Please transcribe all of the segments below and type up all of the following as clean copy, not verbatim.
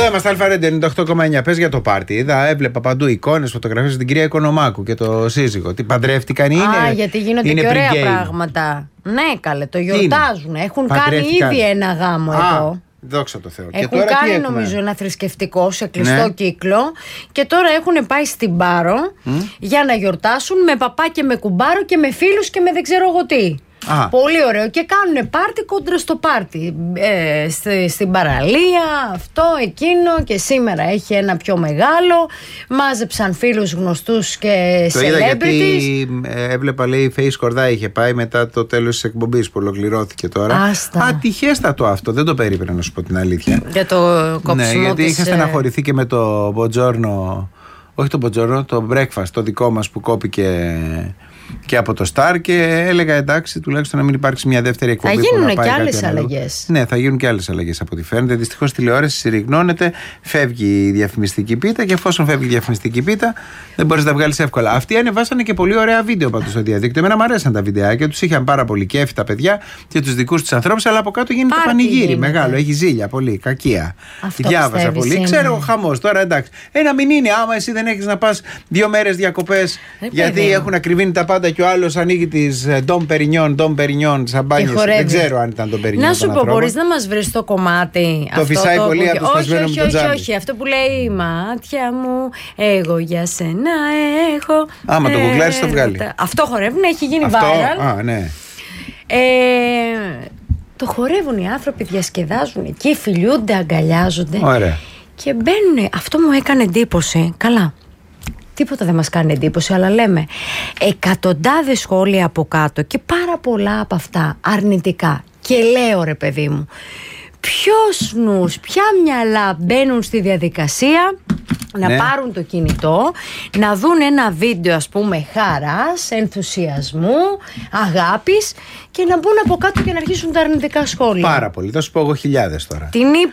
είμαστε Αλφα-Ρέντιο 98,9. Πες για το πάρτι. Έβλεπα παντού εικόνες, φωτογραφίες την κυρία Οικονομάκου και το σύζυγο. Τι παντρεύτηκαν είναι. Γιατί γίνονται και ωραία πράγματα. Ναι, καλέ, το γιορτάζουν. Έχουν κάνει ήδη ένα γάμο εδώ. Δόξα τω Θεώ. Έχουν κάνει νομίζω ένα θρησκευτικό σε κλειστό κύκλο. Και τώρα έχουν πάει στην Πάρο για να γιορτάσουν με παπά και με κουμπάρο και με φίλους και με δεν ξέρω εγώ τι. Πολύ ωραίο. Και κάνουν πάρτι κόντρα στο πάρτι. Στην παραλία, αυτό, εκείνο. Και σήμερα έχει ένα πιο μεγάλο. Μάζεψαν φίλους γνωστούς και celebrities. Το είδα γιατί έβλεπα, λέει, Face Κορδά είχε πάει μετά το τέλος της εκπομπής που ολοκληρώθηκε τώρα. Ατυχέστατο αυτό. Δεν το περίμενα, να σου πω την αλήθεια. Για το κόψιμο. Ναι, γιατί είχα στεναχωρηθεί και με το Μποτζόρνο. Όχι το Μποτζόρνο, το Breakfast, το δικό μας που κόπηκε και από το Star, και έλεγα εντάξει, τουλάχιστον να μην υπάρξει μια δεύτερη εκπομπή. Θα γίνουν και άλλες αλλαγές. Ναι, θα γίνουν και άλλες αλλαγές από ό,τι φαίνεται. Δυστυχώς η τηλεόραση συρριγνώνεται, φεύγει η διαφημιστική πίτα, και εφόσον φεύγει η διαφημιστική πίτα, δεν μπορείς να τα βγάλεις εύκολα. Αυτοί ανεβάσανε και πολύ ωραία βίντεο πάντως στο διαδίκτυο. Εμένα μου αρέσαν τα βιντεάκια, τους είχαν πάρα πολύ κέφι τα παιδιά και τους δικούς τους ανθρώπους, αλλά από κάτω γίνεται πανηγύρι μεγάλο. Έχει ζήλια πολύ, κακία. Διάβασα πολύ. Είναι. Ξέρω, χαμός τώρα, εντάξει. Ένα μην είναι, άμα εσύ δεν έχεις να πας 2 μέρες διακοπές, γιατί έχουν ακριβήνει τα πάντα και ο άλλος ανοίγει τις Dom Perignon σαμπάνιες. Δεν ξέρω αν ήταν Dom Perignon. Να σου πω, μπορείς να μας βρεις το κομμάτι. Το φυσάει πολύ από το σπασμένο με το τζάμι. Όχι, αυτό που λέει η μάτια μου, εγώ για σένα έχω. Άμα το γουγκλάρεις το βγάλει. Αυτό χορεύουν, έχει γίνει viral. Ναι. Το χορεύουν οι άνθρωποι, διασκεδάζουν εκεί, φιλιούνται, αγκαλιάζονται. Ωραία. Και μπαίνουν. Αυτό μου έκανε εντύπωση. Καλά. Τίποτα δεν μας κάνει εντύπωση, αλλά λέμε εκατοντάδες σχόλια από κάτω και πάρα πολλά από αυτά αρνητικά. Και λέω, ρε παιδί μου, ποιος νους, ποια μυαλά μπαίνουν στη διαδικασία να πάρουν το κινητό, να δουν ένα βίντεο, ας πούμε, χαράς, ενθουσιασμού, αγάπης, και να μπουν από κάτω και να αρχίσουν τα αρνητικά σχόλια. Πάρα πολύ, θα σου πω εγώ χιλιάδες τώρα.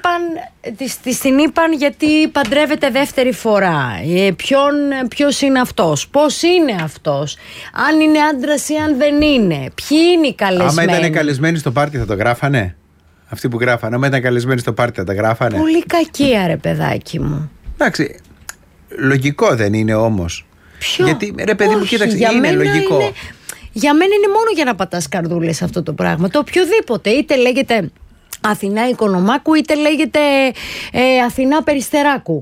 Την είπαν γιατί παντρεύεται δεύτερη φορά. Ποιος είναι αυτός, πώς είναι αυτός, αν είναι άντρας ή αν δεν είναι, ποιοι είναι οι καλεσμένοι. Άμα ήταν καλεσμένοι στο πάρτι θα το γράφανε. Αυτοί που γράφανε, άμα ήταν καλεσμένοι στο πάρτι θα τα γράφανε. Πολύ κακία, ρε παιδάκι μου. Εντάξει, λογικό δεν είναι όμως? Ποιο? Γιατί, ρε παιδί μου, κοίταξε, είναι λογικό. Για μένα είναι μόνο για να πατάς καρδούλες αυτό το πράγμα. Το οποιοδήποτε, είτε λέγεται Αθηνά Οικονομάκου, είτε λέγεται Αθηνά Περιστεράκου.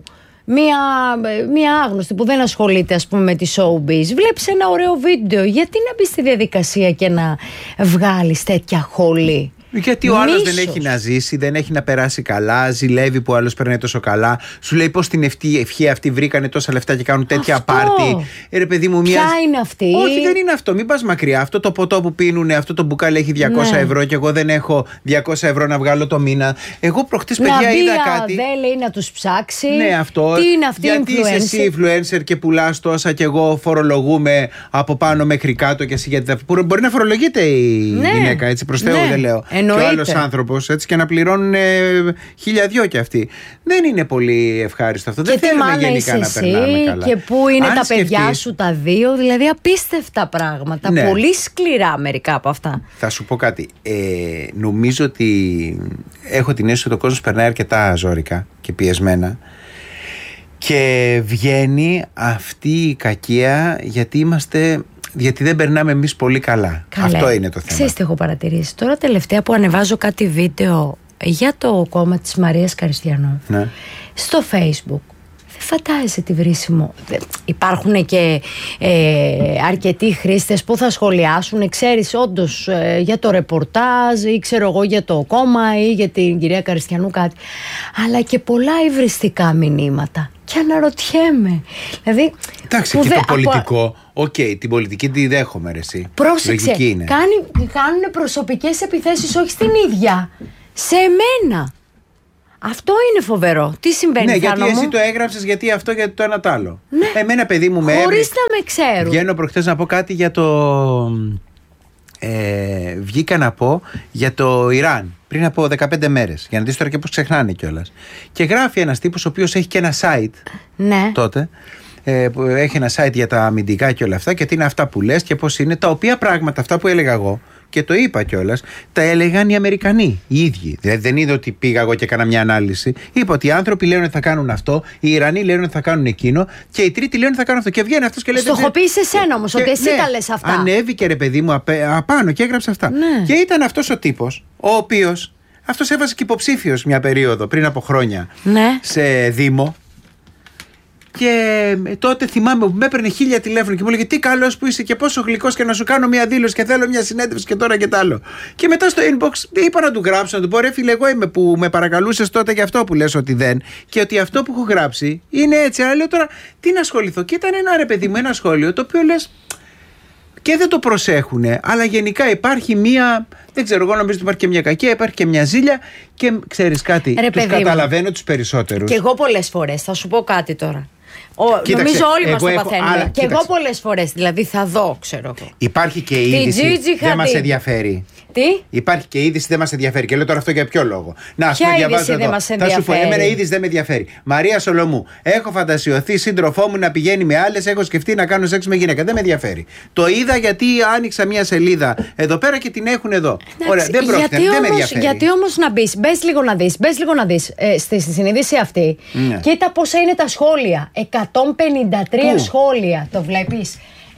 Μία άγνωστη που δεν ασχολείται, ας πούμε, με τη showbiz. Βλέπεις ένα ωραίο βίντεο. Γιατί να μπεις στη διαδικασία και να βγάλεις τέτοια χολή? Γιατί ο άλλος δεν έχει να ζήσει, δεν έχει να περάσει καλά, ζηλεύει που ο άλλος περνάει τόσο καλά. Σου λέει πως την ευχή αυτή βρήκανε τόσα λεφτά και κάνουν τέτοια πάρτι. Ρε παιδί μου, ποια είναι αυτή? Όχι, δεν είναι αυτό, μην πας μακριά. Αυτό το ποτό που πίνουνε, αυτό το μπουκάλι έχει 200 ευρώ και εγώ δεν έχω 200 ευρώ να βγάλω το μήνα. Εγώ προχτές, παιδιά, είδα κάτι. Δεν λέει να τους ψάξει. Ναι, αυτό. Τι είναι αυτή? Γιατί είσαι εσύ influencer και πουλάς τόσα και εγώ φορολογούμε από πάνω μέχρι κάτω και εσύ γιατί μπορεί να φορολογείται η γυναίκα, έτσι, προς Θεού δεν λέω. Και ο άλλος άνθρωπος, έτσι, και να πληρώνουν 1.200 κι αυτοί. Δεν είναι πολύ ευχάριστο αυτό. Δεν θέλουμε γενικά να περνάμε καλά. Και πού είναι τα παιδιά σου τα δύο? Δηλαδή απίστευτα πράγματα. Ναι. Πολύ σκληρά μερικά από αυτά. Θα σου πω κάτι. Νομίζω ότι έχω την αίσθηση ότι ο κόσμος περνάει αρκετά ζόρικα και πιεσμένα. Και βγαίνει αυτή η κακία γιατί δεν περνάμε εμείς πολύ καλά. Καλέ. Αυτό είναι το θέμα. Ξέρεις τι έχω παρατηρήσει? Τώρα τελευταία που ανεβάζω κάτι βίντεο για το κόμμα της Μαρίας Καριστιανού, ναι, στο Facebook, δεν φαντάζεσαι τι βρίσιμο. Υπάρχουν και αρκετοί χρήστες που θα σχολιάσουν, ξέρεις, όντως για το ρεπορτάζ ή ξέρω εγώ για το κόμμα ή για την κυρία Καριστιανού κάτι, αλλά και πολλά υβριστικά μηνύματα. Και αναρωτιέμαι. Δηλαδή, εντάξει, και το πολιτικό. Την πολιτική τη δέχομαι, ρε εσύ. Πρόσεξε, κάνουν προσωπικές επιθέσεις, όχι στην ίδια, σε μένα. Αυτό είναι φοβερό. Τι συμβαίνει? Ναι, γιατί εσύ το έγραψες, γιατί αυτό, γιατί το ένα τ' άλλο. Ναι. Εμένα, παιδί μου, χωρίς να με ξέρουν. Βγαίνω προχθές να πω κάτι για το... βγήκα να πω για το Ιράν πριν από 15 μέρες. Για να δεις τώρα και πώς ξεχνάνε κιόλας. Και γράφει ένας τύπος ο οποίος έχει και ένα site, ναι, τότε, που έχει ένα site για τα αμυντικά και όλα αυτά, και τι είναι αυτά που λες και πώς είναι, τα οποία πράγματα, αυτά που έλεγα εγώ και το είπα κιόλας, τα έλεγαν οι Αμερικανοί οι ίδιοι. Δηλαδή δεν είδε ότι πήγα εγώ και έκανα μια ανάλυση. Είπα ότι οι άνθρωποι λένε ότι θα κάνουν αυτό, οι Ιρανοί λένε ότι θα κάνουν εκείνο και οι τρίτοι λένε ότι θα κάνουν αυτό. Και βγαίνει αυτός και λέει. Στοχοποίησε εσένα όμως, ότι εσύ τα λες αυτά. Ανέβηκε ρε παιδί μου απάνω και έγραψε αυτά. Ναι. Και ήταν αυτός ο τύπος, ο οποίος. Αυτός έβαζε και υποψήφιος μια περίοδο πριν από χρόνια σε Δήμο. Και τότε θυμάμαι που με έπαιρνε 1000 τηλέφωνο και μου έλεγε τι καλός που είσαι και πόσο γλυκός και να σου κάνω μια δήλωση και θέλω μια συνέντευξη και τώρα και τ' άλλο. Και μετά στο inbox είπα να του γράψω, να του πω ρε φίλε, εγώ είμαι που με παρακαλούσες τότε για αυτό που λες ότι δεν. Και ότι αυτό που έχω γράψει είναι έτσι. Αλλά λέω τώρα τι να ασχοληθώ. Και ήταν ένα ρε παιδί μου, ένα σχόλιο το οποίο λες. Και δεν το προσέχουνε, αλλά γενικά υπάρχει μία. Δεν ξέρω, εγώ νομίζω ότι υπάρχει και μια κακία, υπάρχει και μια ζήλια. Και ξέρεις κάτι, τους καταλαβαίνω τους περισσότερους. Και εγώ πολλές φορές, θα σου πω κάτι τώρα. Κοίταξε, νομίζω όλοι μας το παθαίνουμε. Και εγώ πολλές φορές, δηλαδή θα δω, ξέρω εγώ. Υπάρχει και η είδηση, δεν μας ενδιαφέρει. Τι? Υπάρχει και είδηση, δεν μας ενδιαφέρει. Και λέω τώρα αυτό για ποιο λόγο. Να, ποια είδηση δεν μας ενδιαφέρει? Θα σου πω, εμένα η είδηση δεν με ενδιαφέρει. Μαρία Σολομού. Έχω φαντασιωθεί σύντροφό μου να πηγαίνει με άλλες. Έχω σκεφτεί να κάνω σεξ με γυναίκα. Δεν με ενδιαφέρει. Το είδα γιατί άνοιξα μια σελίδα εδώ πέρα και την έχουν εδώ. Ωραία, δεν πρόκειται, δεν με ενδιαφέρει. Γιατί όμως να μπεις, μπες λίγο να δεις στη συνείδηση αυτή. Κοίτα πόσα είναι τα σχόλια. 153 σχόλια. Το βλέπεις?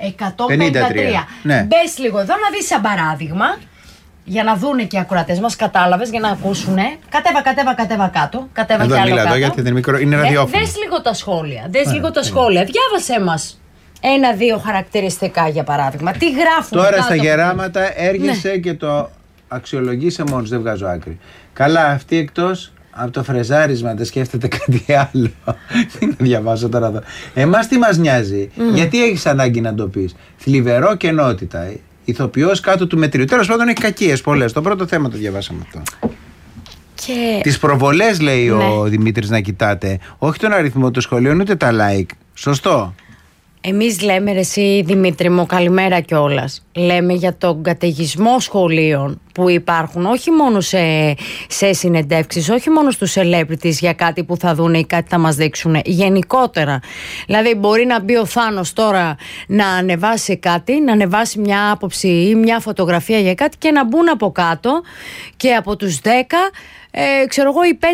153. Ναι. Μπες λίγο εδώ να δεις σαν παράδειγμα. Για να δούνε και οι ακροατές μας, κατάλαβες, για να ακούσουνε. Κατέβα κάτω. Κατέβα εδώ κι άλλο κάτω. Γιατί δεν είναι ραδιόφωνο. Δες λίγο τα σχόλια. Διάβασέ μας 1-2 χαρακτηριστικά για παράδειγμα. Τι γράφουν τώρα κάτω στα γεράματα έργεσαι και το αξιολογείσαι μόνος. Δεν βγάζω άκρη. Καλά, αυτή εκτός από το φρεζάρισμα δεν σκέφτεται κάτι άλλο. Τι να διαβάσω τώρα εδώ. Εμάς τι μας νοιάζει? Γιατί έχεις ανάγκη να το πεις? Θλιβερό και ενότητα. Ηθοποιός κάτω του μετρίου. Τέλος πάντων έχει κακίες πολλές. Το πρώτο θέμα το διαβάσαμε αυτό. Και... Τις προβολές λέει ο Δημήτρης να κοιτάτε. Όχι τον αριθμό των σχολείων ούτε τα like. Σωστό. Εμείς λέμε ρε εσύ Δημήτρη μου, καλημέρα κιόλας. Λέμε για τον καταιγισμό σχολείων που υπάρχουν όχι μόνο σε συνεντεύξεις, όχι μόνο στους celebrities για κάτι που θα δουν ή κάτι θα μας δείξουν, γενικότερα. Δηλαδή μπορεί να μπει ο Θάνος τώρα να ανεβάσει κάτι, να ανεβάσει μια άποψη ή μια φωτογραφία για κάτι και να μπουν από κάτω και από τους 10 ξέρω εγώ οι 5-6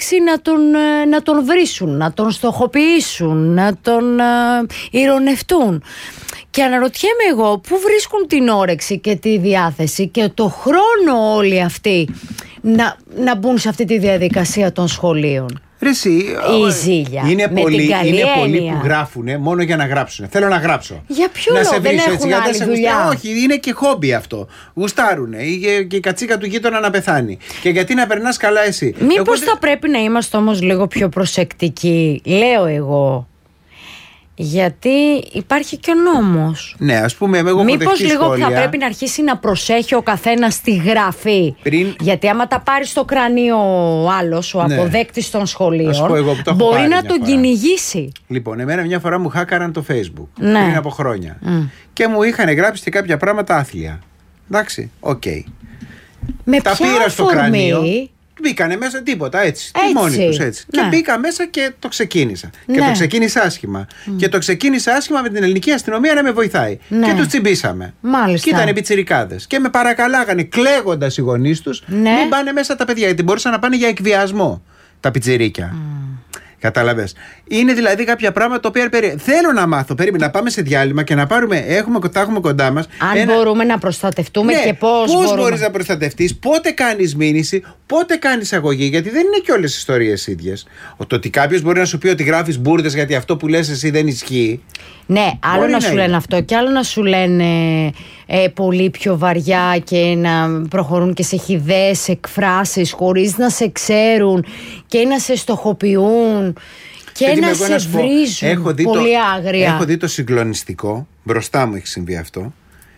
να τον βρίσουν, να τον στοχοποιήσουν, να τον ειρωνευτούν. Και αναρωτιέμαι εγώ πού βρίσκουν την όρεξη και τη διάθεση και το χρόνο όλοι αυτοί να μπουν σε αυτή τη διαδικασία των σχολείων. Η ζήλια. Είναι πολλοί που γράφουν μόνο για να γράψουν. Θέλω να γράψω. Για ποιο λόγο δεν έχουν άλλη δουλειά? Όχι, είναι και χόμπι αυτό. Γουστάρουνε. Και η κατσίκα του γείτονα να πεθάνει. Και γιατί να περνάς καλά εσύ? Μήπως θα πρέπει να είμαστε όμως λίγο πιο προσεκτικοί, λέω εγώ. Γιατί υπάρχει και ο νόμος. Ναι, ας πούμε, εγώ μήπως λίγο θα πρέπει να αρχίσει να προσέχει ο καθένας τη γραφή. Γιατί άμα τα πάρει στο κρανίο ο άλλος, ο αποδέκτης των σχολείων, μπορεί να τον κυνηγήσει. Λοιπόν, εμένα μια φορά μου χάκαραν το Facebook πριν από χρόνια. Και μου είχαν γράψει και κάποια πράγματα άθλια. Εντάξει, οκ. Με τα πήρα στο κρανίο. Μπήκανε μέσα τίποτα έτσι. Μόνοι τους έτσι. Ναι. Και μπήκα μέσα και το ξεκίνησα. Ναι. Και το ξεκίνησα άσχημα. Και το ξεκίνησα άσχημα με την ελληνική αστυνομία να με βοηθάει. Ναι. Και τους τσιμπήσαμε. Μάλιστα. Και ήταν πιτσιρικάδες. Και με παρακαλάγανε κλαίγοντας οι γονείς τους μην πάνε μέσα τα παιδιά. Γιατί μπορούσαν να πάνε για εκβιασμό τα πιτσιρίκια. Κατάλαβες. Είναι δηλαδή κάποια πράγματα τα οποία θέλω να μάθω. Περίμενα να πάμε σε διάλειμμα και να πάρουμε. Τα έχουμε κοντά μας. Αν μπορούμε να προστατευτούμε και πώς μπορείς να προστατευτείς, πότε κάνεις μήνυση, πότε κάνεις αγωγή. Γιατί δεν είναι και όλες οι ιστορίες ίδιες. Το ότι κάποιος μπορεί να σου πει ότι γράφεις μπουρδες γιατί αυτό που λες εσύ δεν ισχύει. Ναι, άλλο να σου λένε αυτό και άλλο να σου λένε πολύ πιο βαριά και να προχωρούν και σε χυδαίες εκφράσεις χωρίς να σε ξέρουν και να σε στοχοποιούν και να σε βρίζουν πολύ άγρια. Έχω δει το συγκλονιστικό, μπροστά μου έχει συμβεί αυτό,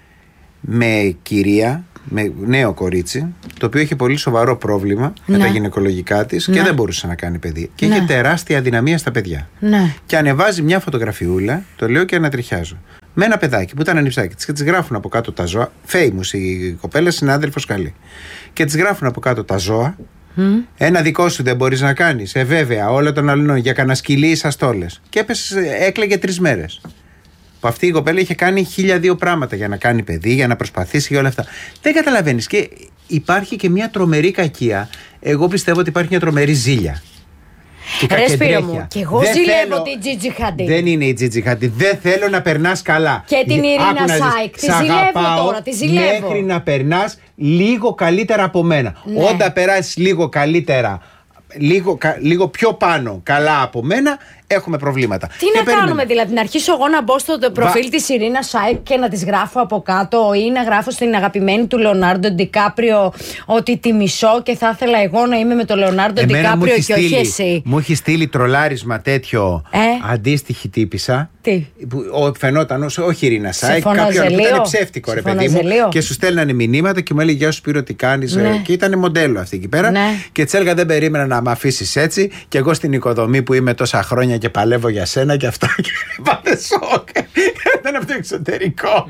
με κυρία, με νέο κορίτσι, το οποίο είχε πολύ σοβαρό πρόβλημα με τα γυναικολογικά της και δεν μπορούσε να κάνει παιδί. Και είχε τεράστια αδυναμία στα παιδιά. Και ανεβάζει μια φωτογραφιούλα, το λέω και ανατριχιάζω, με ένα παιδάκι που ήταν ανιψάκι της και της γράφουν από κάτω τα ζώα. Famous η κοπέλα, συνάδελφος καλή. Και της γράφουν από κάτω τα ζώα. Ένα δικό σου δεν μπορείς να κάνεις? Βέβαια, όλα των άλλων για κανένα σκυλί ή σαστόλες. Και έπεσε, έκλαιγε 3 μέρες. που αυτή η κοπέλα είχε κάνει 1002 πράγματα για να κάνει παιδί, για να προσπαθήσει και όλα αυτά. Δεν καταλαβαίνεις. Και υπάρχει και μια τρομερή κακία. Εγώ πιστεύω ότι υπάρχει μια τρομερή ζήλια. Ρε Σπύρο μου, και εγώ ζηλεύω την Τζίτζι Χαντίντ. Δεν είναι η Τζίτζι Χαντίντ. Δεν θέλω να περνάς καλά. Και την Ιρίνα Σάικ. Τη ζηλεύω τώρα, τη ζηλεύω. Μέχρι να περνάς λίγο καλύτερα από μένα. Ναι. Όταν περάσεις λίγο καλύτερα, λίγο πιο πάνω καλά από μένα, έχουμε προβλήματα. Τι να κάνουμε, δηλαδή, να αρχίσω εγώ να μπω στο προφίλ της Ιρίνα Σάικ και να της γράφω από κάτω, ή να γράφω στην αγαπημένη του Λεωνάρντο Ντικάπριο ότι τη μισώ και θα ήθελα εγώ να είμαι με τον Λεωνάρντο Ντικάπριο και όχι εσύ. Μου έχει στείλει τρολάρισμα τέτοιο αντίστοιχη τύπισσα. Τι? Που φαινόταν όχι η Ιρίνα Σάικ, κάποιον που ήταν ψεύτικο, ρε παιδί μου. Και σου στέλνανε μηνύματα και μου έλεγε γεια σου Σπύρο, τι κάνεις. Ναι. Και ήταν μοντέλο αυτή εκεί πέρα. Ναι. Και της έλεγα δεν περίμενα να με αφήσεις έτσι. Και εγώ στην οικοδομή που είμαι τόσα χρόνια και παλεύω για σένα και αυτά. Και πάτε σοκ. Ήταν αυτό εξωτερικό.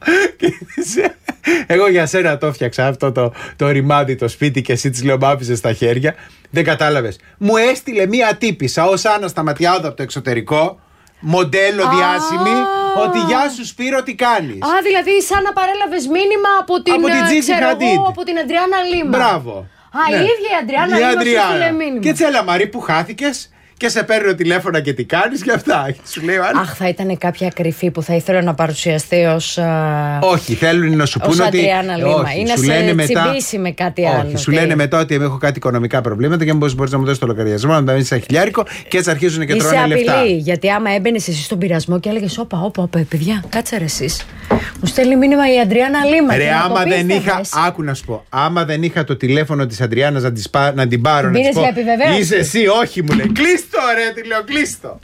Εγώ για σένα το έφτιαξα αυτό το ρημάδι το σπίτι και εσύ της λέω μ' άφησες στα χέρια. Δεν κατάλαβες. Μου έστειλε μία τύπισσα ως Άννα Σταματιάδου από το εξωτερικό. Μοντέλο διάσημη, ότι γεια σου Σπύρο, τι κάνεις. Α, δηλαδή σαν να παρέλαβες μήνυμα από την Τζίτζι Χαντίντ. Από την Αντριάννα Λίμα. Μπράβο. Α, η ίδια η Αντριάννα Λίμα σου έστειλε μήνυμα. Και Τσέλα Μαρή, που χάθηκες και σε παίρνω τηλέφωνα και τι κάνεις και αυτά. Σου λέει ο άλλος. Αχ, θα ήταν κάποια κρυφή που θα ήθελα να παρουσιαστεί ως. Όχι, θέλουν να σου πούνε ότι. Αντριάννα Λίμα. Ή να σε τσιμπήσει με κάτι άλλο. Όχι, σου λένε μετά ότι έχω κάτι οικονομικά προβλήματα και μπορείς να μου δώσεις το λογαριασμό, να μου δώσεις ένα χιλιάρικο και έτσι αρχίζουν και τρώνε λεφτά. Είσαι απειλή, γιατί άμα έμπαινες εσύ στον πειρασμό και έλεγες όπα, παιδιά, κάτσε ρε εσείς. Μου στέλνει μήνυμα η Αντριάννα Λίμα. Ρε, άμα δεν είχα. Άκου να σου πω. Άμα δεν είχα το τηλέφωνο της Αντριάννας να την πάρω. Να της πω. Είσαι εσύ, όχι, μου λέει. Κλείστο, ρε, τη λέω, κλείστο.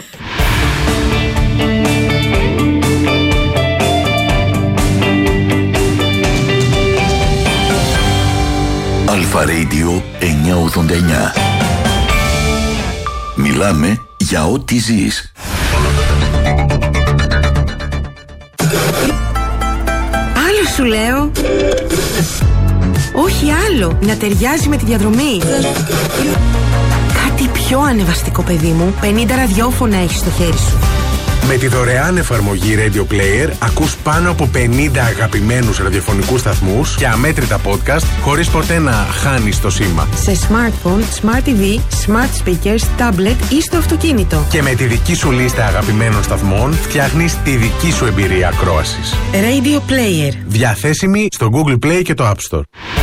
Αλφα Radio 989. Μιλάμε για ό,τι ζεις. Άλλο σου λέω. Όχι άλλο. Να ταιριάζει με τη διαδρομή. Κάτι πιο ανεβαστικό, παιδί μου. 50 ραδιόφωνα έχεις στο χέρι σου. Με τη δωρεάν εφαρμογή Radio Player ακούς πάνω από 50 αγαπημένους ραδιοφωνικούς σταθμούς και αμέτρητα podcast χωρίς ποτέ να χάνεις το σήμα. Σε smartphone, smart TV, smart speakers, tablet ή στο αυτοκίνητο. Και με τη δική σου λίστα αγαπημένων σταθμών φτιάχνεις τη δική σου εμπειρία ακρόασης. Radio Player. Διαθέσιμη στο Google Play και το App Store.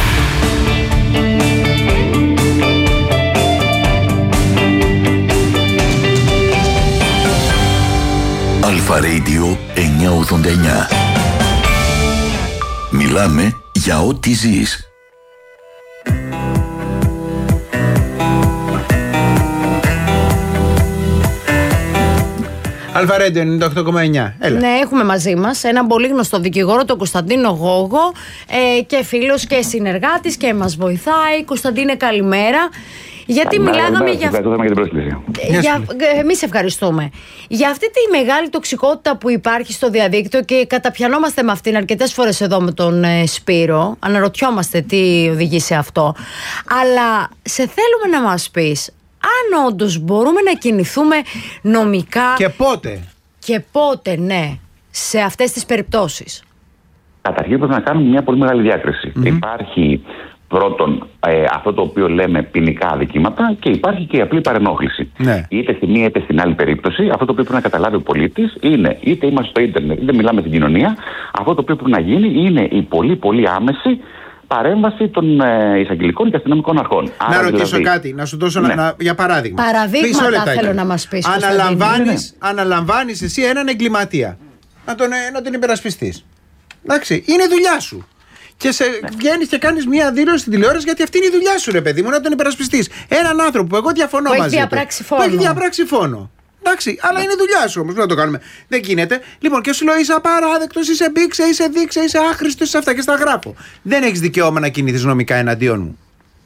Αλφα Radio 989. Μιλάμε για ό,τι ζεις. Αλφα Radio 98,9. Έλα. Ναι, έχουμε μαζί μας έναν πολύ γνωστό δικηγόρο, τον Κωνσταντίνο Γόγο, και φίλος και συνεργάτης και μας βοηθάει. Κωνσταντίνε, καλημέρα. Γιατί μιλάγαμε για. Εμείς ευχαριστούμε. Για αυτή τη μεγάλη τοξικότητα που υπάρχει στο διαδίκτυο και καταπιανόμαστε με αυτήν αρκετές φορές εδώ με τον Σπύρο. Αναρωτιόμαστε τι οδηγεί σε αυτό. Αλλά σε θέλουμε να μας πεις αν όντως μπορούμε να κινηθούμε νομικά. Και πότε. Και πότε, ναι, σε αυτές τις περιπτώσεις. Καταρχήν πρέπει να κάνουμε μια πολύ μεγάλη διάκριση. Υπάρχει πρώτον αυτό το οποίο λέμε ποινικά αδικήματα και υπάρχει και η απλή παρενόχληση. Ναι. Είτε στη μία είτε στην άλλη περίπτωση, αυτό το οποίο πρέπει να καταλάβει ο πολίτης είναι είτε είμαστε στο ίντερνετ είτε μιλάμε στην κοινωνία, αυτό το οποίο πρέπει να γίνει είναι η πολύ πολύ άμεση παρέμβαση των εισαγγελικών και αστυνομικών αρχών. Να ρωτήσω κάτι, να σου δώσω για παράδειγμα. Παραδείγματα θέλω να μας πεις. Αναλαμβάνεις εσύ έναν εγκληματία να τον υπερασπιστείς. Εντάξει, είναι δουλειά σου. Και βγαίνεις και κάνεις μια δήλωση στην τηλεόραση γιατί αυτή είναι η δουλειά σου, ρε παιδί μου, να τον υπερασπιστείς. Έναν άνθρωπο που εγώ διαφωνώ μαζί του. Που έχει διαπράξει φόνο. Εντάξει, αλλά είναι δουλειά σου όμως, να το κάνουμε. Δεν γίνεται. Λοιπόν, και σου λέω είσαι απαράδεκτος, είσαι μπήξε, είσαι δείξε, είσαι άχρηστος, είσαι αυτά και στα γράφω. Δεν έχεις δικαίωμα να κινηθείς νομικά εναντίον μου.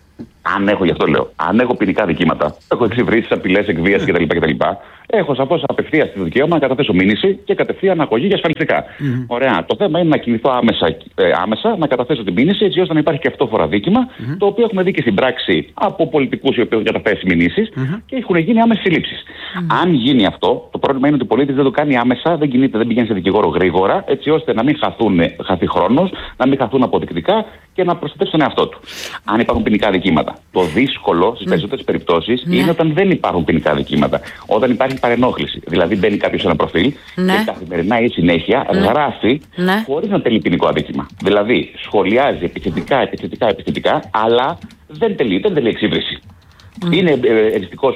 Αν έχω, γι' αυτό λέω, αν έχω ποινικά δικήματα, έχω εξυβρήσεις, απειλές, εκβίαση κτλ. Έχω σαφώς απευθείας το δικαίωμα να καταθέσω μήνυση και κατευθείαν αγωγή για ασφαλιστικά. Ωραία. Το θέμα είναι να κινηθώ άμεσα, να καταθέσω την μήνυση, έτσι ώστε να υπάρχει και αυτόφορα δίκημα, το οποίο έχουμε δει και στην πράξη από πολιτικούς οι οποίοι έχουν καταθέσει μηνύσεις και έχουν γίνει άμεσες συλλήψεις. Αν γίνει αυτό, το πρόβλημα είναι ότι ο πολίτης δεν το κάνει άμεσα, δεν κινείται, δεν πηγαίνει σε δικηγόρο γρήγορα, έτσι ώστε να μην χαθεί χρόνος, να μην χαθούν αποδεικτικά και να προστατεύσει τον εαυτό του. Αν υπάρχουν ποινικά δικήματα. Το δύσκολο στις περισσότερες περιπτώσεις είναι όταν δεν υπάρχουν ποινικά δικήματα. Όταν υπάρχει παρενόχληση. Δηλαδή μπαίνει κάποιος σε ένα προφίλ και καθημερινά ή συνέχεια γράφει χωρίς να τελεί ποινικό αδίκημα. Δηλαδή σχολιάζει επιθετικά, αλλά δεν τελεί εξύβριση. Είναι εριστικός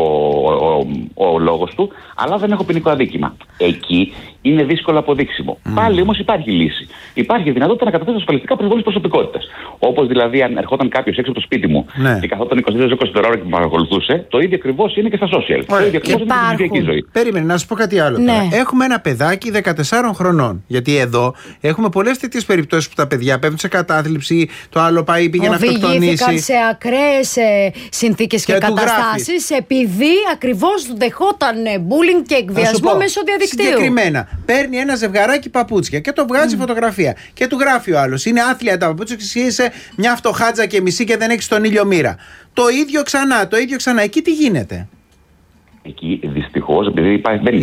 ο λόγος του, αλλά δεν έχω ποινικό αδίκημα. Εκεί είναι δύσκολο αποδείξιμο. Πάλι όμως υπάρχει λύση. Υπάρχει δυνατότητα να καταθέσω ασφαλιστικά προσβολής προσωπικότητας. Όπως δηλαδή, αν ερχόταν κάποιος έξω από το σπίτι μου και καθόταν 24 ώρες και με παρακολουθούσε, το ίδιο ακριβώς είναι και στα social. Το ίδιο ακριβώς είναι και στην ιδιωτική ζωή. Περίμενε, να σου πω κάτι άλλο. Έχουμε ένα παιδάκι 14 χρονών. Γιατί εδώ έχουμε πολλές τέτοιες περιπτώσεις που τα παιδιά πέφτουν σε κατάθλιψη, το άλλο πήγε να αυτοκτονήσει. Οδηγήθηκαν σε ακραίες συνθήκες και καταστάσεις επειδή ακριβώς δεχόταν bullying και εκβιασμό μέσω διαδικτύου. Συγκεκριμένα, παίρνει ένα ζευγαράκι παπούτσια και το βγάζει φωτογραφία και του γράφει ο άλλος: είναι άθλια τα παπούτσια και εσύ είσαι μια φτωχάτζα και μισή και δεν έχεις τον ήλιο μοίρα. Το ίδιο ξανά. Εκεί τι γίνεται? Εκεί δυστυχώς, επειδή δεν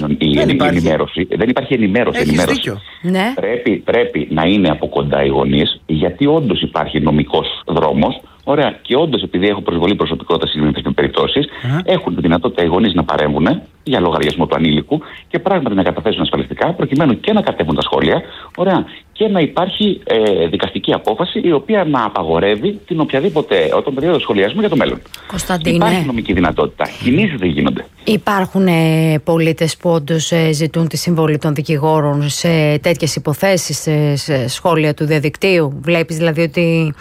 υπάρχει ενημέρωση. Ναι. Πρέπει να είναι από κοντά οι γονείς, γιατί όντως υπάρχει νομικός δρόμος. Ωραία. Και όντως, επειδή έχω προσβολή προσωπικότητας σε συγκεκριμένες περιπτώσεις, έχουν τη δυνατότητα οι γονείς να παρέμβουν για λογαριασμό του ανήλικου και πράγματι να καταθέσουν ασφαλιστικά, προκειμένου και να κατέβουν τα σχόλια, ωραία, και να υπάρχει δικαστική απόφαση η οποία να απαγορεύει τον περίοδο σχολιασμού για το μέλλον. Κωνσταντίνε, υπάρχει νομική δυνατότητα. Κινήσεις δεν γίνονται. Υπάρχουν πολίτες που όντως ζητούν τη συμβολή των δικηγόρων σε τέτοιες υποθέσεις, σε σχόλια του διαδικτύου? Βλέπεις δηλαδή ότι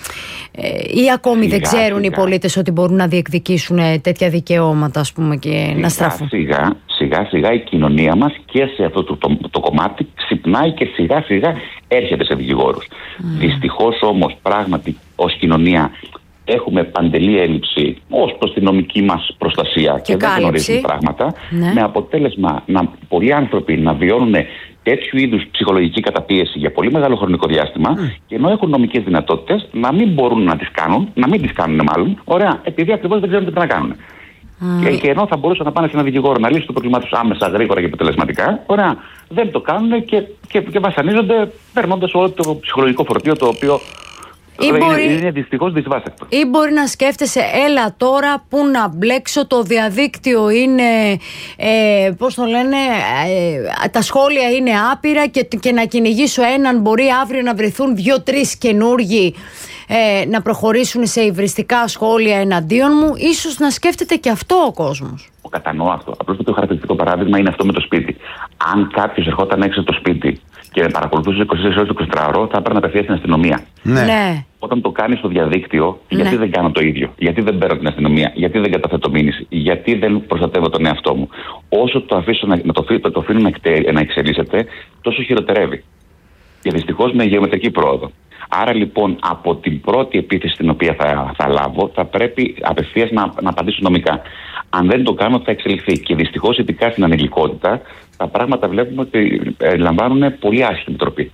ή ακόμη δεν ξέρουν οι πολίτες ότι μπορούν να διεκδικήσουν τέτοια δικαιώματα, ας πούμε, και να στραφούν? Σιγά σιγά η κοινωνία μας και σε αυτό το κομμάτι ξυπνάει και σιγά σιγά έρχεται σε δικηγόρους. Δυστυχώς όμως πράγματι ως κοινωνία έχουμε παντελή έλλειψη ως προς την νομική μας προστασία και δεν γνωρίζουμε πράγματα, με αποτέλεσμα πολλοί άνθρωποι να βιώνουν τέτοιου είδους ψυχολογική καταπίεση για πολύ μεγάλο χρονικό διάστημα και ενώ έχουν νομικές δυνατότητες να μην μπορούν να τις κάνουν, να μην τις κάνουν μάλλον, ωραία, επειδή ακριβώς δεν ξέρουν τι πρέπει να κάνουν. Και ενώ θα μπορούσαν να πάνε σε ένα δικηγόρο να λύσουν το πρόβλημά τους άμεσα, γρήγορα και αποτελεσματικά, ωραία, δεν το κάνουν και βασανίζονται παίρνοντας όλο το ψυχολογικό φορτίο το οποίο είναι δυστυχώς δυσβάστακτο. Ή μπορεί να σκέφτεσαι, έλα τώρα που να μπλέξω, το διαδίκτυο είναι, πώς το λένε, τα σχόλια είναι άπειρα και να κυνηγήσω έναν, μπορεί αύριο να βρεθούν 2-3 καινούργοι να προχωρήσουν σε υβριστικά σχόλια εναντίον μου. Ίσως να σκέφτεται και αυτό ο κόσμος. Κατανοώ αυτό. Απλώς το πιο χαρακτηριστικό παράδειγμα είναι αυτό με το σπίτι. Αν κάποιος ερχόταν έξω από το σπίτι και παρακολουθούσε 24 ώρες το 24ωρο, θα έπρεπε να απευθεία στην αστυνομία. Ναι. Όταν το κάνει στο διαδίκτυο, γιατί δεν κάνω το ίδιο? Γιατί δεν παίρνω την αστυνομία? Γιατί δεν καταθέτω μήνυση? Γιατί δεν προστατεύω τον εαυτό μου? Όσο το αφήσω το αφήνω να εξελίσσεται, τόσο χειροτερεύει. Και δυστυχώς με γεωμετρική πρόοδο. Άρα λοιπόν από την πρώτη επίθεση την οποία θα λάβω θα πρέπει απευθείας να απαντήσω νομικά. Αν δεν το κάνω θα εξελιχθεί. Και δυστυχώς ειδικά στην ανηλικότητα τα πράγματα βλέπουμε ότι λαμβάνουν πολύ άσχημη τροπή.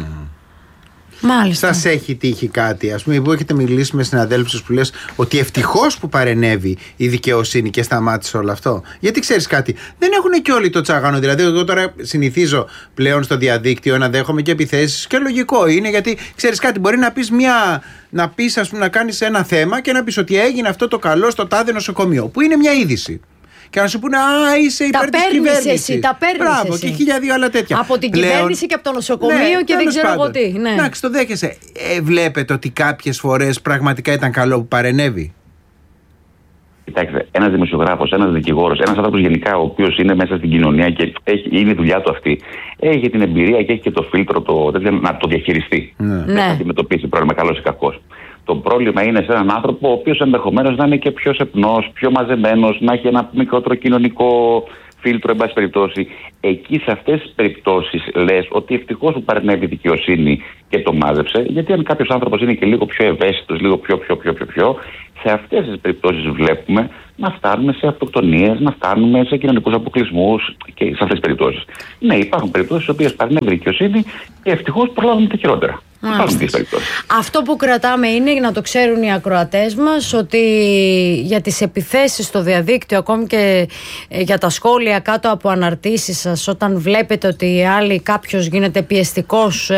Μάλιστα. Σας έχει τύχει κάτι, ας πούμε, που έχετε μιλήσει με συναδέλφους που λες ότι ευτυχώς που παρενέβη η δικαιοσύνή και σταμάτησε όλο αυτό? Γιατί ξέρεις κάτι, δεν έχουν και όλοι το τσάγανο. Δηλαδή, εγώ τώρα συνηθίζω πλέον στο διαδίκτυο να δέχομαι και επιθέσεις και λογικό είναι, γιατί ξέρεις κάτι, μπορεί να πεις ας πούμε, να κάνεις ένα θέμα και να πεις ότι έγινε αυτό το καλό στο τάδε νοσοκομείο, που είναι μια είδηση. Και να σου πούνε, είσαι υπέρ της κυβέρνησης. Τα παίρνεις εσύ. Μπράβο, και 1002 άλλα τέτοια. Από την κυβέρνηση και από το νοσοκομείο και δεν ξέρω εγώ τι. Ναι. Εντάξει, το δέχεσαι. Βλέπετε ότι κάποιες φορές πραγματικά ήταν καλό που παρενέβη? Κοιτάξτε, ένας δημοσιογράφος, ένας δικηγόρος, ένας άνθρωπος γενικά ο οποίος είναι μέσα στην κοινωνία και είναι η δουλειά του αυτή, έχει την εμπειρία και έχει και το φίλτρο να το διαχειριστεί. Να αντιμετωπίσει πρόβλημα, καλός ή κακός. Το πρόβλημα είναι σε έναν άνθρωπο ο οποίος ενδεχομένως να είναι και πιο σεπνός, πιο μαζεμένος, να έχει ένα μικρότερο κοινωνικό φίλτρο, εν πάση περιπτώσει. Εκεί σε αυτές τις περιπτώσεις λες ότι ευτυχώς που παρενέβη η δικαιοσύνη και το μάζεψε, γιατί αν κάποιος άνθρωπος είναι και λίγο πιο ευαίσθητος, λίγο πιο, σε αυτές τις περιπτώσεις βλέπουμε να φτάνουμε σε αυτοκτονίες, να φτάνουμε σε κοινωνικούς αποκλεισμούς και σε αυτές τις περιπτώσεις. Ναι, υπάρχουν περιπτώσεις στις οποίες πάρει δικαιοσύνη και ευτυχώς προλάβουμε τα χειρότερα. Αυτό που κρατάμε είναι, να το ξέρουν οι ακροατές μας, ότι για τις επιθέσεις στο διαδίκτυο, ακόμη και για τα σχόλια κάτω από αναρτήσεις σας, όταν βλέπετε ότι κάποιος γίνεται πιεστικός,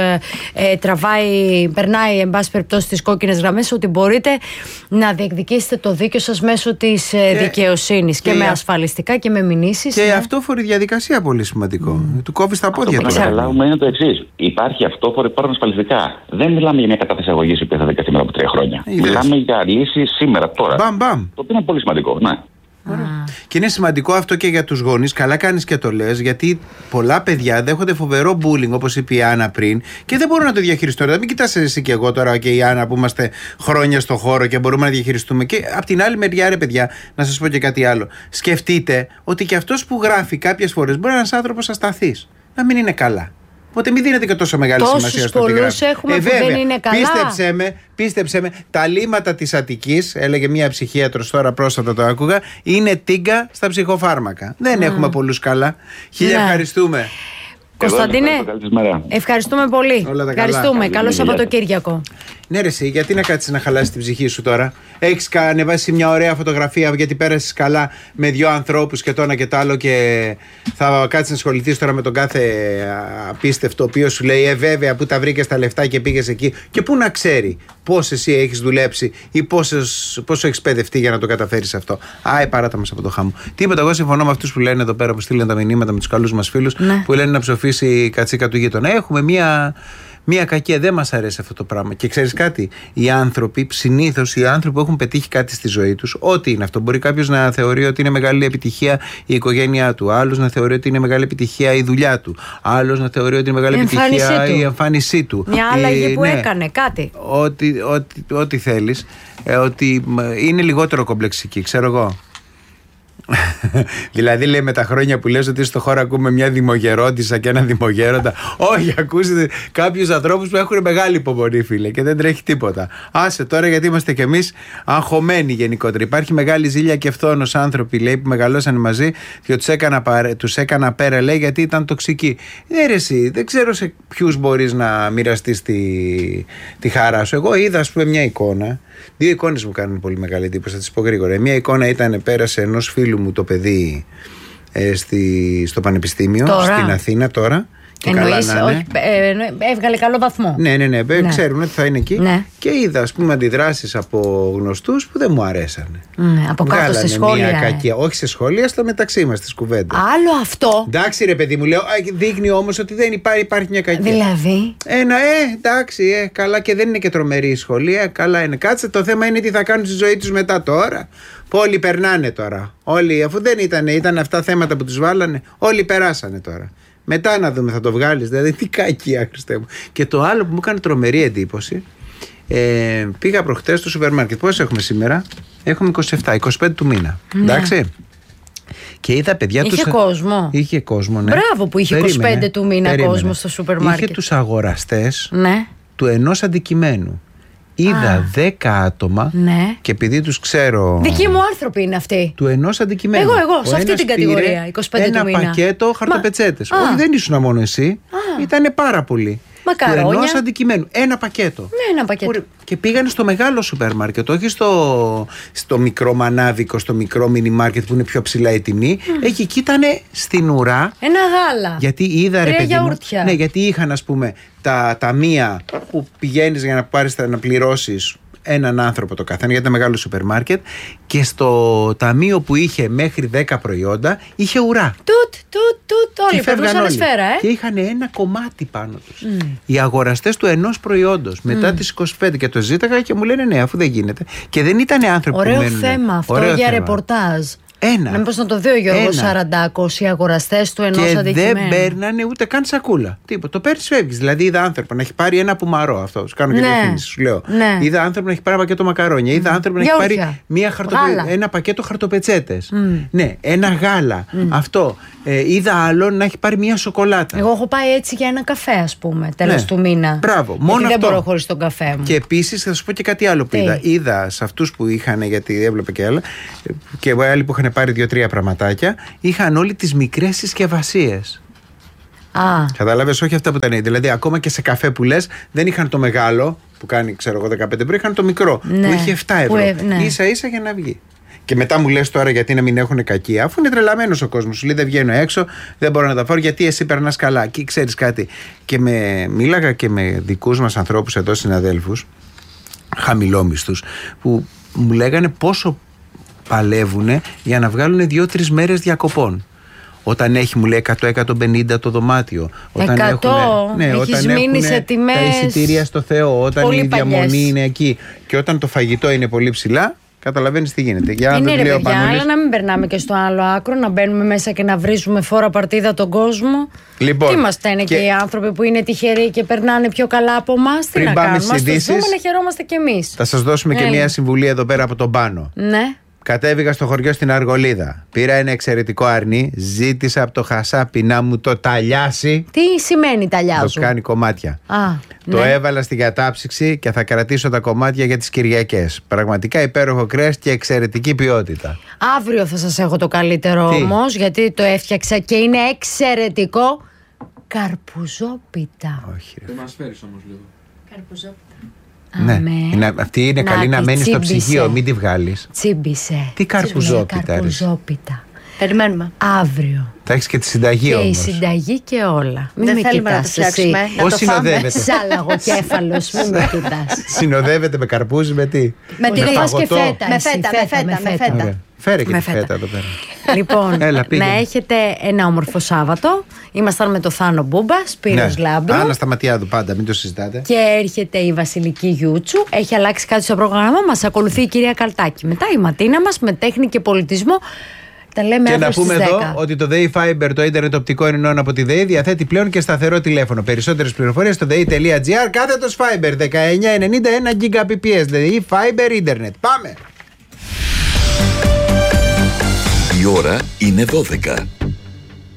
περνάει εν πάση περιπτώσει τις κόκκινες γραμμές, ότι μπορείτε να διεκδικήσετε το δίκιο σας μέσω της δικαιοσύνης και με ασφαλιστικά και με μηνύσεις. Και αυτόφορη διαδικασία, πολύ σημαντικό. Του κόβεις τα πόδια του. Αυτό που να καταλάβουμε είναι το εξής. Υπάρχει αυτόφορη, υπάρχουν ασφαλιστικά. Δεν μιλάμε για μια κατάθεση αγωγής που θα δικαστεί μετά από 3 χρόνια. Μιλάμε για λύση σήμερα, τώρα. Μπαμ. Το οποίο είναι πολύ σημαντικό. Ναι. Και είναι σημαντικό αυτό και για τους γονείς. Καλά κάνεις και το λες, γιατί πολλά παιδιά δέχονται φοβερό bullying, όπως είπε η Άννα πριν, και δεν μπορούν να το διαχειριστούν. Μην κοιτάς εσύ και εγώ τώρα και η Άννα που είμαστε χρόνια στο χώρο και μπορούμε να διαχειριστούμε. Και απ' την άλλη μεριά, ρε παιδιά, να σας πω και κάτι άλλο. Σκεφτείτε ότι και αυτός που γράφει κάποιες φορές μπορεί να είναι ένας άνθρωπος ασταθής. Να μην είναι καλά. Οπότε μην δίνετε και τόσο μεγάλη σημασία στο τι γράφει. Έχουμε που δεν είναι καλά. Πίστεψέ με, τα λίμματα της Αττικής, έλεγε μία ψυχίατρος τώρα πρόσφατα, το άκουγα, είναι τίγκα στα ψυχοφάρμακα. Δεν έχουμε πολλούς καλά. Χίλια ευχαριστούμε. Κωνσταντίνε, ευχαριστούμε πολύ. Ευχαριστούμε. Καλό Σαββατοκύριακο. Ναι, ρε, εσύ, γιατί να κάτσεις να χαλάσεις την ψυχή σου τώρα? Έχεις ανεβάσει μια ωραία φωτογραφία γιατί πέρασες καλά με 2 ανθρώπους και το ένα και το άλλο, και θα κάτσεις να ασχοληθείς τώρα με τον κάθε απίστευτο, ο οποίος σου λέει βέβαια, που τα βρήκες τα λεφτά και πήγες εκεί, και πού να ξέρει πώς εσύ έχεις δουλέψει ή πόσο έχεις παιδευτεί για να το καταφέρεις αυτό. Παράτα μας από το χάμο. Τίποτα, εγώ συμφωνώ με αυτούς που λένε εδώ πέρα, που στείλουν τα μηνύματα με τους καλούς μας φίλους, που λένε να ψοφήσει η κατσίκα του γείτονα. Έχουμε μία κακία, δεν μας αρέσει αυτό το πράγμα. Και ξέρεις κάτι, οι άνθρωποι, συνήθως οι άνθρωποι που έχουν πετύχει κάτι στη ζωή τους, ό,τι είναι αυτό, μπορεί κάποιος να θεωρεί ότι είναι μεγάλη επιτυχία η οικογένειά του, άλλος να θεωρεί ότι είναι μεγάλη επιτυχία η δουλειά του, άλλος να θεωρεί ότι είναι μεγάλη επιτυχία η εμφάνισή του. Μια άλλαγη που έκανε κάτι. Ό,τι θέλεις, ότι είναι λιγότερο κομπλεξική, ξέρω εγώ. Δηλαδή, λέει, με τα χρόνια που λες ότι στο χώρο ακούμε μια δημογερόντισσα και ένα δημογέροντα. Όχι, ακούσετε κάποιους ανθρώπους που έχουν μεγάλη υπομονή, φίλε, και δεν τρέχει τίποτα. Άσε τώρα, γιατί είμαστε κι εμείς αγχωμένοι γενικότερα. Υπάρχει μεγάλη ζήλια και φθόνος άνθρωποι, λέει, που μεγαλώσανε μαζί και τους έκανα πέρα, λέει, γιατί ήταν τοξικοί. Ρε εσύ, δεν ξέρω σε ποιους μπορείς να μοιραστείς τη χαρά σου. Εγώ είδα, ας πούμε, μια εικόνα. 2 εικόνες μου κάνουν πολύ μεγάλη εντύπωση, θα τις πω γρήγορα. Μια εικόνα ήταν, πέρασε ενός φίλου μου το παιδί στο πανεπιστήμιο, στην Αθήνα τώρα. Εννοείς, έβγαλε καλό βαθμό. Ναι. Ξέρουν ότι θα είναι εκεί. Ναι. Και είδα, ας πούμε, αντιδράσεις από γνωστούς που δεν μου αρέσανε. Από κάτω σε σχόλια. Όχι σε σχόλια, στο μεταξύ μας, στις κουβέντες. Άλλο αυτό. Εντάξει, ρε παιδί μου, λέω, δείχνει όμως ότι δεν υπάρχει μια κακία. Δηλαδή. Εντάξει, καλά, και δεν είναι και τρομερή η σχολεία. Καλά είναι. Κάτσε, το θέμα είναι τι θα κάνουν στη ζωή τους μετά τώρα. Όλοι περνάνε τώρα. Όλοι, αφού δεν ήταν αυτά θέματα που τους βάλανε, όλοι περάσανε τώρα. Μετά να δούμε, θα το βγάλεις, δηλαδή τι κακία, Χριστέ μου. Και το άλλο που μου έκανε τρομερή εντύπωση, πήγα προχτές στο σούπερ μάρκετ. Πώς έχουμε σήμερα? Έχουμε 25 του μήνα. Εντάξει. Και είδα παιδιά τους. Είχε κόσμο, ναι. Μπράβο που είχε 25 του μήνα κόσμο στο σούπερ μάρκετ. Είχε τους αγοραστές του ενός αντικειμένου. Είδα 10 άτομα, και επειδή τους ξέρω. Δικοί μου άνθρωποι είναι αυτοί. Του ενός αντικειμένου. Εγώ, σε αυτή την κατηγορία. 25 του μήνα. Ένα πακέτο χαρτοπετσέτες. Όχι, δεν ήσουν μόνο εσύ. Ήτανε πάρα πολύ. Μακαρόνια. Του ενός αντικειμένου. Ένα πακέτο. Ναι, ένα πακέτο. Και πήγανε στο μεγάλο σούπερ μάρκετ, όχι στο μικρό μανάβικο, στο μικρό μίνι μάρκετ που είναι πιο ψηλά η τιμή. Εκεί ήταν στην ουρά. Ένα γάλα. Γιατί είδα, ρε παιδί μου. Ναι, γιατί είχαν, ας πούμε, τα ταμεία που πηγαίνεις για να πάρεις να πληρώσεις έναν άνθρωπο το καθένα, γιατί ήταν μεγάλο σούπερ μάρκετ, και στο ταμείο που είχε μέχρι 10 προϊόντα είχε ουρά. Όλοι περνούσαν σφαίρα, Και είχαν ένα κομμάτι πάνω τους. Οι αγοραστές του ενός προϊόντος μετά τις 25, και το ζήταγα και μου λένε ναι, αφού δεν γίνεται. Και δεν ήταν άνθρωποι ωραίο που μένουν. Θέμα αυτό για ρεπορτάζ. Μήπως να το δει ο Γιώργος Σαραντάκος, οι αγοραστές του ενός αντικειμένου. Και δεν παίρνανε ούτε καν σακούλα. Τίποτα. Το παίρνεις, φεύγεις. Δηλαδή, είδα άνθρωπο να έχει πάρει ένα πουμαρό αυτό. Σου κάνω και διαφήμιση, σου λέω. Ναι. Είδα άνθρωπο να έχει πάρει ένα πακέτο μακαρόνια. Είδα άνθρωπο να έχει πάρει ένα πακέτο χαρτοπετσέτες. Ναι, ένα γάλα. Αυτό. Είδα άλλον να έχει πάρει μια σοκολάτα. Εγώ έχω πάει έτσι για ένα καφέ, ας πούμε, τέλος του μήνα. Μπράβο. Μόνο γιατί αυτό. δεν μπορώ χωρίς τον καφέ μου. Και επίσης θα σου πω και κάτι άλλο που είδα. Είδα σε αυτούς που είχαν, γιατί έβλεπε και άλλα, και άλλοι που είχαν πάρει 2-3 πραγματάκια, είχαν όλοι τις μικρές συσκευασίες. Κατάλαβες, όχι αυτά που ήταν. Δηλαδή, ακόμα και σε καφέ που λες, δεν είχαν το μεγάλο που κάνει, ξέρω εγώ, 15 ευρώ, είχαν το μικρό που είχε 7 ευρώ. Ίσα-ίσα για να βγει. Και μετά μου λες τώρα γιατί να μην έχουν κακία, αφού είναι τρελαμένος ο κόσμος. Σου λέει δεν βγαίνω έξω, δεν μπορώ να τα φάω, γιατί εσύ περνάς καλά. Και ξέρεις κάτι. Και μίλαγα και με δικούς μας ανθρώπους εδώ, συναδέλφους, χαμηλόμισθους, που μου λέγανε πόσο παλεύουν για να βγάλουν 2-3 μέρες διακοπών. Όταν έχει, μου λέει, 100-150 το δωμάτιο. Όταν έχεις μείνει σε τιμές. Τα εισιτήρια στο Θεό, όταν πολύ η διαμονή παλιές. είναι εκεί και όταν το φαγητό είναι πολύ ψηλά, καταλαβαίνεις τι γίνεται. Είναι ρε παιδιά, αλλά να μην περνάμε και στο άλλο άκρο, να μπαίνουμε μέσα και να βρίζουμε φόρα παρτίδα τον κόσμο. Λοιπόν, τι μας στέλνουν και οι άνθρωποι που είναι τυχεροί και περνάνε πιο καλά από εμάς. Τι να κάνουμε, ας το δούμε να χαιρόμαστε κι εμείς. Θα σας δώσουμε και μια συμβουλή εδώ πέρα από τον Πάνο. Ναι. Κατέβηκα στο χωριό στην Αργολίδα. Πήρα ένα εξαιρετικό αρνί. Ζήτησα από το χασάπι να μου το ταλιάσει. Τι σημαίνει ταλιάζω? Το κάνει κομμάτια. Το ναι. έβαλα στην κατάψυξη και θα κρατήσω τα κομμάτια για τις Κυριακές. Πραγματικά υπέροχο κρέας και εξαιρετική ποιότητα. Αύριο θα σας έχω το καλύτερο όμως, γιατί το έφτιαξα και είναι εξαιρετικό. Καρπουζόπιτα. Όχι. Δεν μας φέρεις όμως λίγο. Καρπουζόπιτα. Ναι, αυτή είναι καλή να μένει στο ψυγείο, μην τη βγάλεις. Τσίμπησε. Τι καρπουζόπιτα. Καρπουζόπιτα. Περιμένουμε. Αύριο. Θα έχεις και τη συνταγή όμως. Και η συνταγή και όλα. Μην δεν με θέλουμε κοιτάς να το φτιάξουμε. εσύ. Πώς συνοδεύεται? Σάλαγο-κέφαλος, μην με κοιτάς. Συνοδεύεται με καρπούζι με τι? Με τη και φέτα. Με φέτα. Φέρε και τη φέτα εδώ πέρα. Λοιπόν, να έχετε ένα όμορφο Σάββατο. Ήμασταν με το Θάνο Μπούμπα, Σπύρος Λάμπρου. Άννα Σταματιάδου πάντα, μην το συζητάτε. Και έρχεται η Βασιλική Γιούτσου. Έχει αλλάξει κάτι στο πρόγραμμα μας. Ακολουθεί η κυρία Καλτάκη. Μετά η Ματίνα μας με τέχνη και πολιτισμό. Τα λέμε και να στις πούμε 10. εδώ ότι το ΔΕΗ Fiber, το ίντερνετ οπτικό ενιών από τη ΔΕΗ, διαθέτει πλέον και σταθερό τηλέφωνο. Περισσότερες πληροφορίες στο ΔΕΗ.gr, κάθετος Fiber 1991 Gbps. ΔΕΗ Fiber Ίντερνετ. Πάμε! Η ώρα είναι 12.